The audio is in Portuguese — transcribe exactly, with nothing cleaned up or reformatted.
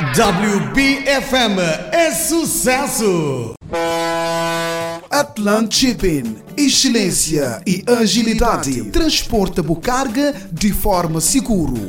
W B F M é sucesso! Atlant Shipping, excelência e agilidade. Transporta a carga de forma segura,